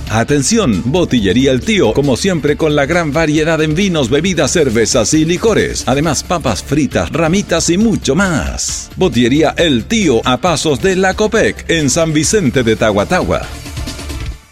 Atención, Botillería El Tío, como siempre con la gran variedad en vinos, bebidas, cervezas y licores. Además, papas fritas, ramitas y mucho más. Botillería El Tío, a pasos de la Copec, en San Vicente de Tahuatahua.